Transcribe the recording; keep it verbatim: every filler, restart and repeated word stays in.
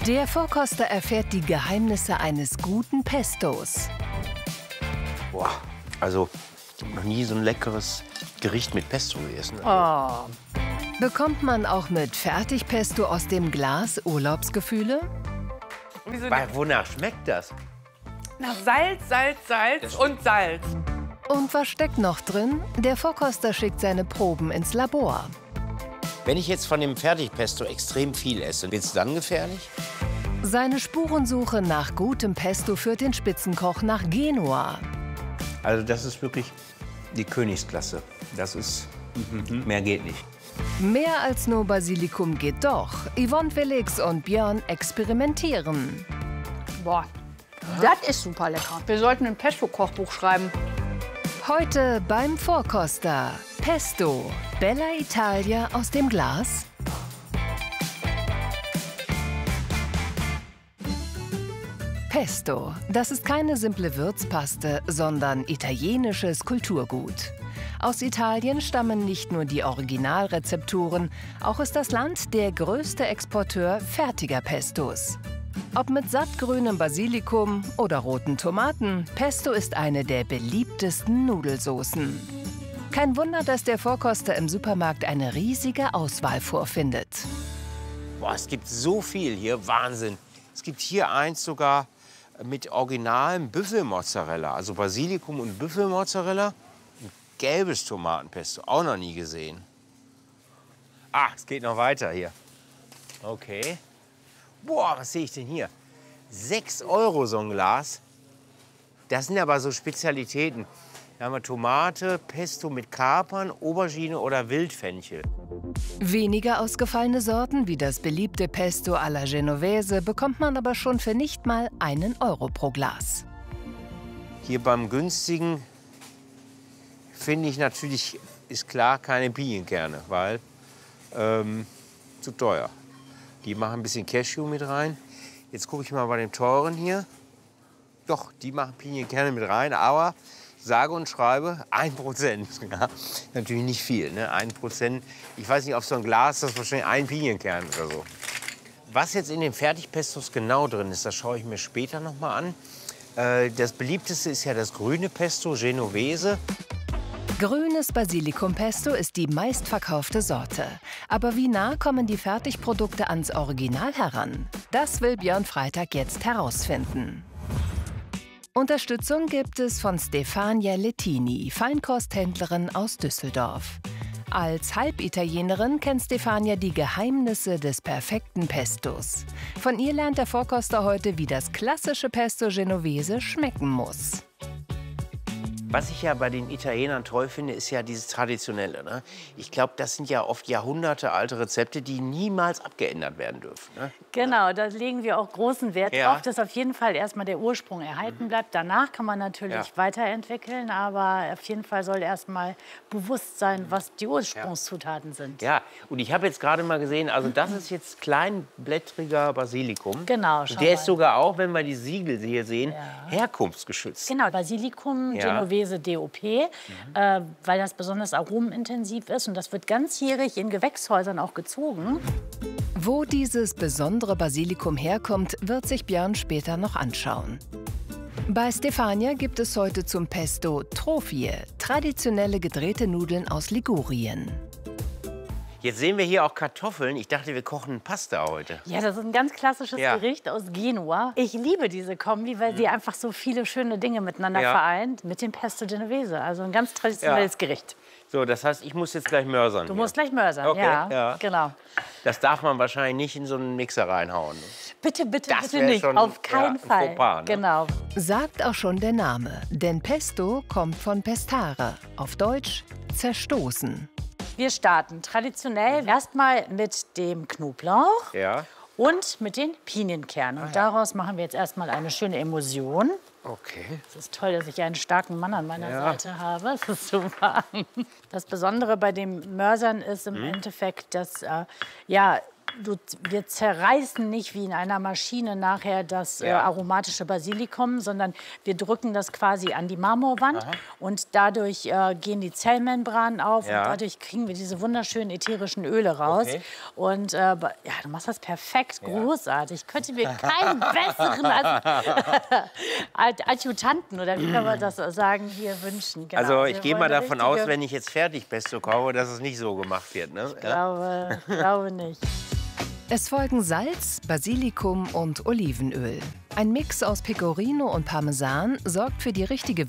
Der Vorkoster erfährt die Geheimnisse eines guten Pestos. Boah, also ich habe noch nie so ein leckeres Gericht mit Pesto gegessen. Oh. Bekommt man auch mit Fertigpesto aus dem Glas Urlaubsgefühle? Wonach schmeckt das? Nach Salz, Salz, Salz und Salz. Und was steckt noch drin? Der Vorkoster schickt seine Proben ins Labor. Wenn ich jetzt von dem Fertigpesto extrem viel esse, wird es dann gefährlich? Seine Spurensuche nach gutem Pesto führt den Spitzenkoch nach Genua. Also das ist wirklich die Königsklasse. Das ist, mhm. mehr geht nicht. Mehr als nur Basilikum geht doch. Yvonne Felix und Björn experimentieren. Boah, das ist super lecker. Wir sollten ein Pesto-Kochbuch schreiben. Heute beim Vorkoster. Pesto, Bella Italia aus dem Glas. Pesto, das ist keine simple Würzpaste, sondern italienisches Kulturgut. Aus Italien stammen nicht nur die Originalrezepturen, auch ist das Land der größte Exporteur fertiger Pestos. Ob mit sattgrünem Basilikum oder roten Tomaten, Pesto ist eine der beliebtesten Nudelsoßen. Kein Wunder, dass der Vorkoster im Supermarkt eine riesige Auswahl vorfindet. Boah, es gibt so viel hier, Wahnsinn. Es gibt hier eins sogar mit originalem Büffelmozzarella, also Basilikum und Büffelmozzarella. Ein gelbes Tomatenpesto, auch noch nie gesehen. Ah, es geht noch weiter hier. Okay. Boah, was sehe ich denn hier? sechs Euro so ein Glas. Das sind aber so Spezialitäten. Da haben wir Tomate, Pesto mit Kapern, Aubergine oder Wildfenchel. Weniger ausgefallene Sorten wie das beliebte Pesto alla Genovese bekommt man aber schon für nicht mal einen Euro pro Glas. Hier beim günstigen finde ich natürlich, ist klar, keine Pinienkerne, weil ähm, zu teuer. Die machen ein bisschen Cashew mit rein. Jetzt gucke ich mal bei dem teuren hier. Doch, die machen Pinienkerne mit rein, aber sage und schreibe ein Prozent. Ja, natürlich nicht viel, ne? ein Prozent. Ich weiß nicht, auf so ein Glas das ist wahrscheinlich ein Pinienkern oder so. Was jetzt in den Fertigpestos genau drin ist, das schaue ich mir später noch mal an. Äh, das beliebteste ist ja das grüne Pesto, Genovese. Grünes Basilikumpesto ist die meistverkaufte Sorte. Aber wie nah kommen die Fertigprodukte ans Original heran? Das will Björn Freitag jetzt herausfinden. Unterstützung gibt es von Stefania Lettini, Feinkosthändlerin aus Düsseldorf. Als Halbitalienerin kennt Stefania die Geheimnisse des perfekten Pestos. Von ihr lernt der Vorkoster heute, wie das klassische Pesto Genovese schmecken muss. Was ich ja bei den Italienern toll finde, ist ja dieses Traditionelle. Ne? Ich glaube, das sind ja oft jahrhundertealte Rezepte, die niemals abgeändert werden dürfen. Ne? Genau, da legen wir auch großen Wert ja. drauf, dass auf jeden Fall erstmal der Ursprung erhalten bleibt. Danach kann man natürlich ja. weiterentwickeln, aber auf jeden Fall soll erstmal bewusst sein, was die Ursprungszutaten sind. Ja, und ich habe jetzt gerade mal gesehen, also das ist jetzt kleinblättriger Basilikum. Genau, schau Der mal. ist sogar auch, wenn wir die Siegel hier sehen, Ja. herkunftsgeschützt. Genau, Basilikum, Ja. Genovese, D O P, mhm. äh, weil das besonders aromenintensiv ist und das wird ganzjährig in Gewächshäusern auch gezogen. Wo dieses besondere Basilikum herkommt, wird sich Björn später noch anschauen. Bei Stefania gibt es heute zum Pesto Trophie, traditionelle gedrehte Nudeln aus Ligurien. Jetzt sehen wir hier auch Kartoffeln. Ich dachte, wir kochen Pasta heute. Ja, das ist ein ganz klassisches Ja. Gericht aus Genua. Ich liebe diese Kombi, weil sie einfach so viele schöne Dinge miteinander Ja. vereint mit dem Pesto Genovese. Also ein ganz traditionelles Ja. Gericht. So, das heißt, ich muss jetzt gleich mörsern. Du hier. musst gleich mörsern, Okay, ja, ja. genau. Das darf man wahrscheinlich nicht in so einen Mixer reinhauen. Bitte, bitte, Das bitte wär nicht. schon, Auf keinen ja, ein Fall. Fauxpas, ne? Genau. Sagt auch schon der Name, denn Pesto kommt von pestare, auf Deutsch zerstoßen. Wir starten traditionell erstmal mit dem Knoblauch Ja. und mit den Pinienkernen. Und daraus machen wir jetzt erstmal eine schöne Emulsion. Okay. Es ist toll, dass ich einen starken Mann an meiner Ja. Seite habe. Das ist super. Das Besondere bei dem Mörsern ist im Mhm. Endeffekt, dass äh, ja, du, wir zerreißen nicht wie in einer Maschine nachher das Ja. äh, aromatische Basilikum, sondern wir drücken das quasi an die Marmorwand. Aha. Und dadurch äh, gehen die Zellmembranen auf Ja. und dadurch kriegen wir diese wunderschönen ätherischen Öle raus. Okay. Und äh, ja, du machst das perfekt, großartig. Ich könnte mir keinen besseren als Adjutanten, oder wie kann man das sagen, hier wünschen. Genau. Also ich Wir gehe wollen mal eine davon aus, richtige- wenn ich jetzt Fertigpesto kaufe, dass es nicht so gemacht wird. Ne? Ich glaube, glaube nicht. Es folgen Salz, Basilikum und Olivenöl. Ein Mix aus Pecorino und Parmesan sorgt für die richtige